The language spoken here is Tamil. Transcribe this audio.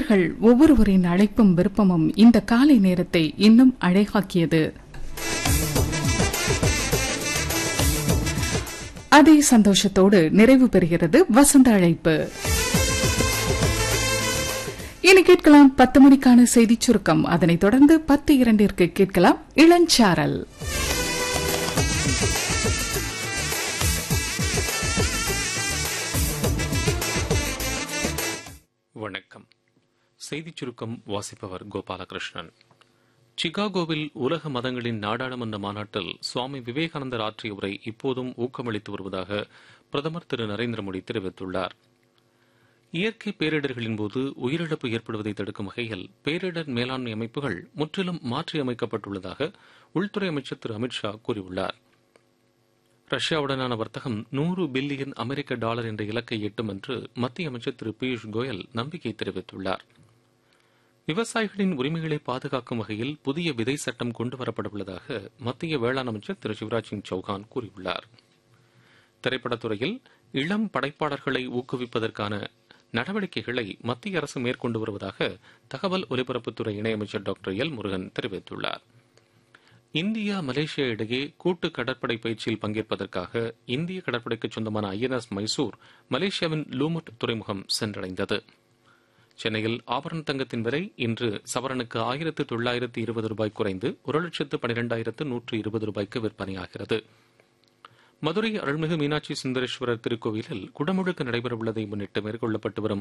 நேயர்கள் ஒவ்வொருவரின் அழைப்பும் விருப்பமும் இந்த காலை நேரத்தை இன்னும் அழகாக்கியது. அதே சந்தோஷத்தோடு நிறைவு பெறுகிறது வசந்த அழைப்பு. இனி கேட்கலாம் 10 மணிக்கான செய்திச் சுருக்கம். அதனைத் தொடர்ந்து 10:02 கேட்கலாம் இளஞ்சாரல். வணக்கம். செய்திச் சுருக்கம் வாசிப்பவர் கோபாலகிருஷ்ணன். சிகாகோவில் உலக மதங்களின் நாடாளுமன்ற மாநாட்டில் சுவாமி விவேகானந்தர் ஆற்றிய உரை இப்போதும் ஊக்கமளித்து வருவதாக பிரதமர் திரு நரேந்திர மோடி தெரிவித்துள்ளார். இயற்கை பேரிடர்களின் போது உயிரிழப்பு ஏற்படுவதை தடுக்கும் வகையில் பேரிடர் மேலாண்மை அமைப்புகள் முற்றிலும் மாற்றியமைக்கப்பட்டுள்ளதாக உள்துறை அமைச்சர் திரு அமித்ஷா கூறியுள்ளார். ரஷ்யாவுடனான வர்த்தகம் $100 பில்லியன் அமெரிக்க என்ற இலக்கை எட்டும் என்று மத்திய அமைச்சர் திரு பியூஷ் கோயல் நம்பிக்கை தெரிவித்துள்ளார். விவசாயிகளின் உரிமைகளை பாதுகாக்கும் வகையில் புதிய விதை சட்டம் கொண்டுவரப்படவுள்ளதாக மத்திய வேளாண் அமைச்சர் திரு சிவராஜ் சிங் சௌஹான் கூறியுள்ளார். திரைப்படத்துறையில் இளம் படைப்பாளர்களை ஊக்குவிப்பதற்கான நடவடிக்கைகளை மத்திய அரசு மேற்கொண்டு வருவதாக தகவல் ஒலிபரப்புத்துறை இணையமைச்சர் டாக்டர் எல் முருகன் தெரிவித்துள்ளார். இந்தியா மலேசியா இடையே கூட்டு கடற்படை பயிற்சியில் பங்கேற்பதற்காக இந்திய கடற்படைக்கு சொந்தமான INS மைசூர் மலேசியாவின் லூமுட் துறைமுகம் சென்றடைந்தது. சென்னையில் ஆபரண தங்கத்தின் விலை இன்று சவரனுக்கு $1920 குறைந்து $1,12,120 விற்பனையாகிறது. மதுரை அருள்மிகு மீனாட்சி சுந்தரேஸ்வரர் திருக்கோவிலில் குடமுழுக்கு நடைபெறவுள்ளதை முன்னிட்டு மேற்கொள்ளப்பட்டு வரும்